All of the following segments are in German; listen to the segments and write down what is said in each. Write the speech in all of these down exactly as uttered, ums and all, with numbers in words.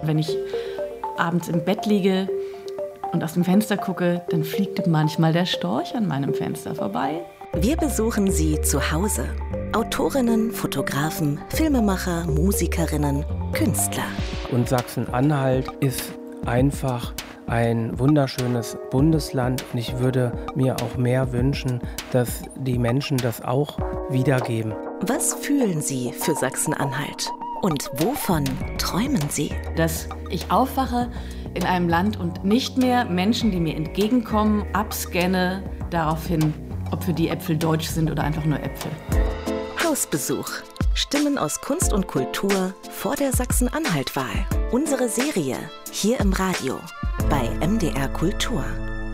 Wenn ich abends im Bett liege und aus dem Fenster gucke, dann fliegt manchmal der Storch an meinem Fenster vorbei. Wir besuchen Sie zu Hause. Autorinnen, Fotografen, Filmemacher, Musikerinnen, Künstler. Und Sachsen-Anhalt ist einfach ein wunderschönes Bundesland. Und ich würde mir auch mehr wünschen, dass die Menschen das auch wiedergeben. Was fühlen Sie für Sachsen-Anhalt? Und wovon träumen Sie? Dass ich aufwache in einem Land und nicht mehr Menschen, die mir entgegenkommen, abscanne daraufhin, ob für die Äpfel deutsch sind oder einfach nur Äpfel. Hausbesuch. Stimmen aus Kunst und Kultur vor der Sachsen-Anhalt-Wahl. Unsere Serie hier im Radio bei M D R Kultur.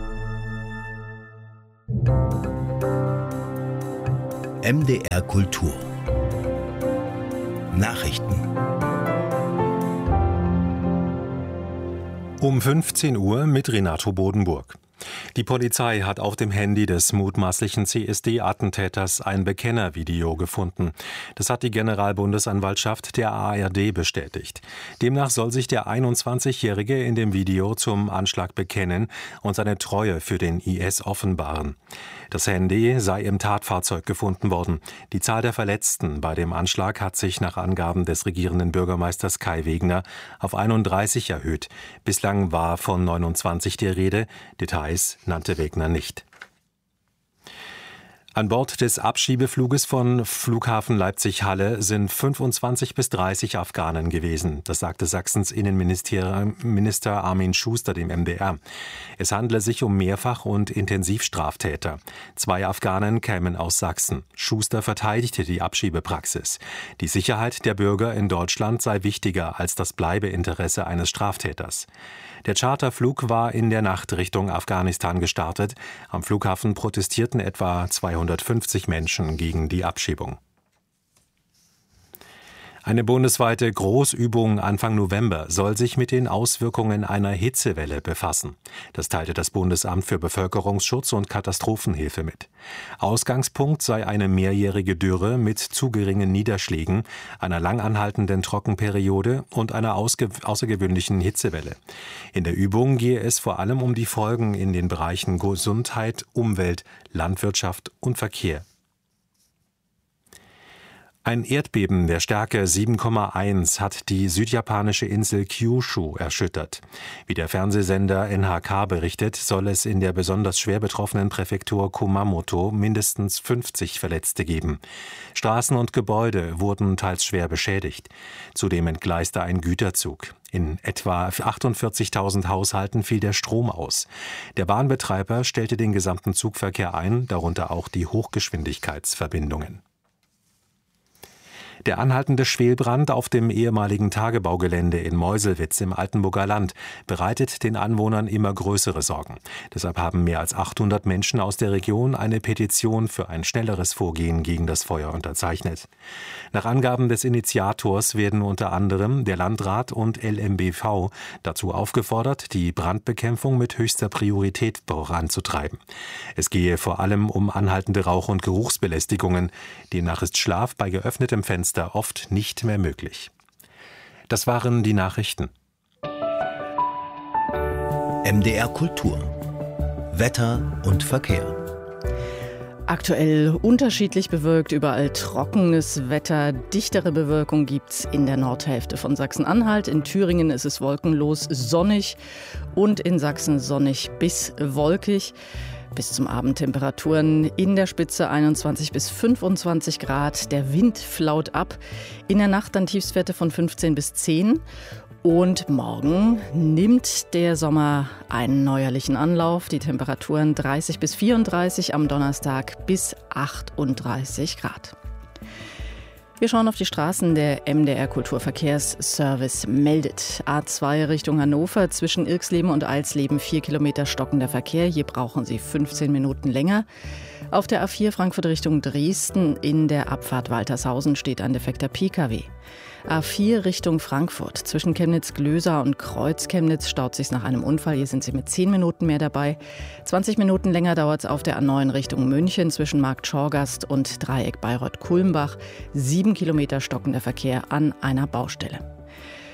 M D R Kultur. Nachrichten. Um fünfzehn Uhr mit Renato Bodenburg. Die Polizei hat auf dem Handy des mutmaßlichen C S D-Attentäters ein Bekennervideo gefunden. Das hat die Generalbundesanwaltschaft der A R D bestätigt. Demnach soll sich der einundzwanzigjährige in dem Video zum Anschlag bekennen und seine Treue für den I S offenbaren. Das Handy sei im Tatfahrzeug gefunden worden. Die Zahl der Verletzten bei dem Anschlag hat sich nach Angaben des regierenden Bürgermeisters Kai Wegner auf einunddreißig erhöht. Bislang war von neunundzwanzig die Rede. Details nannte Wegner nicht. An Bord des Abschiebefluges von Flughafen Leipzig-Halle sind fünfundzwanzig bis dreißig Afghanen gewesen. Das sagte Sachsens Innenminister Armin Schuster dem M D R. Es handle sich um Mehrfach- und Intensivstraftäter. Zwei Afghanen kämen aus Sachsen. Schuster verteidigte die Abschiebepraxis. Die Sicherheit der Bürger in Deutschland sei wichtiger als das Bleibeinteresse eines Straftäters. Der Charterflug war in der Nacht Richtung Afghanistan gestartet. Am Flughafen protestierten etwa zweihundertfünfzig Menschen gegen die Abschiebung. Eine bundesweite Großübung Anfang November soll sich mit den Auswirkungen einer Hitzewelle befassen. Das teilte das Bundesamt für Bevölkerungsschutz und Katastrophenhilfe mit. Ausgangspunkt sei eine mehrjährige Dürre mit zu geringen Niederschlägen, einer langanhaltenden Trockenperiode und einer ausge- außergewöhnlichen Hitzewelle. In der Übung gehe es vor allem um die Folgen in den Bereichen Gesundheit, Umwelt, Landwirtschaft und Verkehr. Ein Erdbeben der Stärke sieben Komma eins hat die südjapanische Insel Kyushu erschüttert. Wie der Fernsehsender N H K berichtet, soll es in der besonders schwer betroffenen Präfektur Kumamoto mindestens fünfzig Verletzte geben. Straßen und Gebäude wurden teils schwer beschädigt. Zudem entgleiste ein Güterzug. In etwa achtundvierzigtausend Haushalten fiel der Strom aus. Der Bahnbetreiber stellte den gesamten Zugverkehr ein, darunter auch die Hochgeschwindigkeitsverbindungen. Der anhaltende Schwelbrand auf dem ehemaligen Tagebaugelände in Meuselwitz im Altenburger Land bereitet den Anwohnern immer größere Sorgen. Deshalb haben mehr als achthundert Menschen aus der Region eine Petition für ein schnelleres Vorgehen gegen das Feuer unterzeichnet. Nach Angaben des Initiators werden unter anderem der Landrat und L M B V dazu aufgefordert, die Brandbekämpfung mit höchster Priorität voranzutreiben. Es gehe vor allem um anhaltende Rauch- und Geruchsbelästigungen. Demnach ist Schlaf bei geöffnetem Fenster oft nicht mehr möglich. Das waren die Nachrichten. M D R Kultur. Wetter und Verkehr. Aktuell unterschiedlich bewölkt, überall trockenes Wetter. Dichtere Bewölkung gibt's in der Nordhälfte von Sachsen-Anhalt. In Thüringen ist es wolkenlos sonnig und in Sachsen sonnig bis wolkig. Bis zum Abend Temperaturen in der Spitze einundzwanzig bis fünfundzwanzig Grad. Der Wind flaut ab. In der Nacht dann Tiefstwerte von fünfzehn bis zehn. Und morgen nimmt der Sommer einen neuerlichen Anlauf. Die Temperaturen dreißig bis vierunddreißig, am Donnerstag bis achtunddreißig Grad. Wir schauen auf die Straßen. Der M D R Kulturverkehrsservice meldet. A zwei Richtung Hannover zwischen Irxleben und Eilsleben vier Kilometer stockender Verkehr. Hier brauchen Sie fünfzehn Minuten länger. Auf der A vier Frankfurt Richtung Dresden in der Abfahrt Waltershausen steht ein defekter P K W. A vier Richtung Frankfurt zwischen Chemnitz-Glösa und Kreuz-Chemnitz staut sich nach einem Unfall. Hier sind Sie mit zehn Minuten mehr dabei. zwanzig Minuten länger dauert es auf der A neun Richtung München zwischen Markt Schorgast und Dreieck Bayreuth-Kulmbach. Sieben Kilometer stockender Verkehr an einer Baustelle.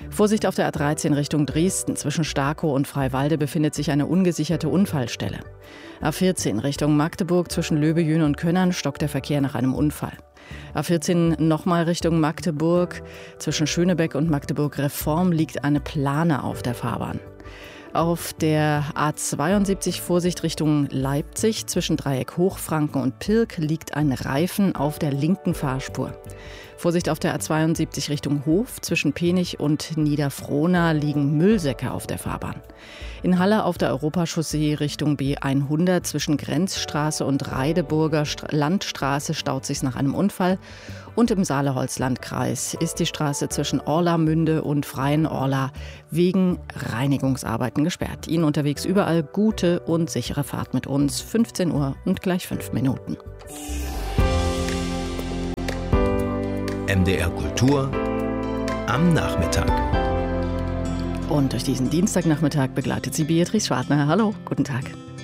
Vorsicht auf der A dreizehn Richtung Dresden. Zwischen Starkow und Freiwalde befindet sich eine ungesicherte Unfallstelle. A vierzehn Richtung Magdeburg. Zwischen Löbejün und Könnern stockt der Verkehr nach einem Unfall. A vierzehn nochmal Richtung Magdeburg. Zwischen Schönebeck und Magdeburg-Reform liegt eine Plane auf der Fahrbahn. Auf der A zweiundsiebzig Vorsicht Richtung Leipzig. Zwischen Dreieck Hochfranken und Pirk liegt ein Reifen auf der linken Fahrspur. Vorsicht auf der A zweiundsiebzig Richtung Hof. Zwischen Penich und Niederfrohna liegen Müllsäcke auf der Fahrbahn. In Halle auf der Europachaussee Richtung B hundert zwischen Grenzstraße und Reideburger Landstraße staut sich nach einem Unfall. Und im Saale-Holz-Landkreis ist die Straße zwischen Orlamünde und Freien-Orla wegen Reinigungsarbeiten gesperrt. Ihnen unterwegs überall gute und sichere Fahrt mit uns. fünfzehn Uhr und gleich fünf Minuten. M D R Kultur am Nachmittag. Und durch diesen Dienstagnachmittag begleitet sie Beatrice Schwartner. Hallo, guten Tag.